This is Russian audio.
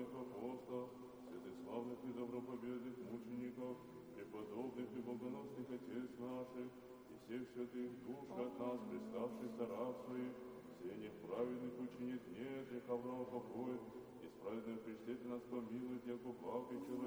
праведных апостолов, святых славных и добропобедных мучеников, преподобных и богоносных отец наших, и всех святых душ от нас, приставших раб своих, всех праведных ученик нет, и ковра покоит, и с праведным Христе ты нас помилует, яко благ и человек.